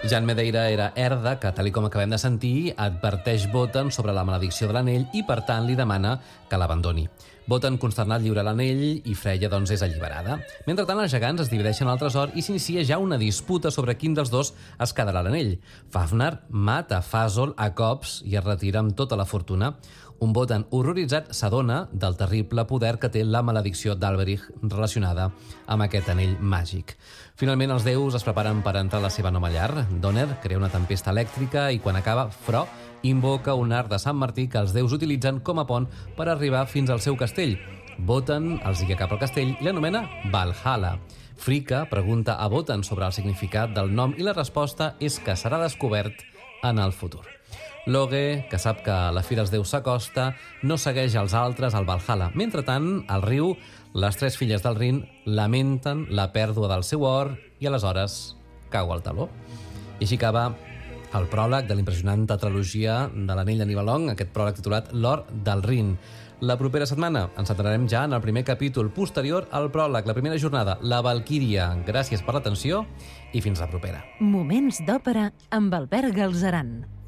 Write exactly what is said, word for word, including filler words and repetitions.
Jan Medeira era Erda, que, tal com acabem de sentir, adverteix Wotan sobre la maledicció de l'anell i, per tant, li demana que l'abandoni. Wotan, consternat, lliura l'anell i Freya, doncs, és alliberada. Mentrestant, els gegants es divideixen el tresor i s'inicia ja una disputa sobre quin dels dos es quedarà l'anell. Fafner mata Fazol a cops i es retira amb tota la fortuna. Un Wotan horroritzat s'adona del terrible poder que té la maledicció d'Alberich relacionada amb aquest anell màgic. Finalment, els déus es preparen per entrar a la seva nova llar. Donner crea una tempesta elèctrica i, quan acaba, Fro invoca un arc de Sant Martí que els déus utilitzen com a pont per arribar fins al seu castell. Wotan els guia cap al castell i l'anomena Valhalla. Fricka pregunta a Wotan sobre el significat del nom i la resposta és que serà descobert en el futur. Loge, que sap que la fi dels déus s'acosta, no segueix els altres al Valhalla. Mentrestant, al riu, les tres filles del Rin lamenten la pèrdua del seu or i aleshores cau el taló. I així acaba el pròleg de l'impressionant tetralogia de l'Anell de Nibelung, aquest pròleg titulat L'or del Rin. La propera setmana ens centrarem ja en el primer capítol posterior al pròleg, la primera jornada, la Valquíria. Gràcies per l'atenció i fins la propera. Moments d'òpera amb Albert Galzeran.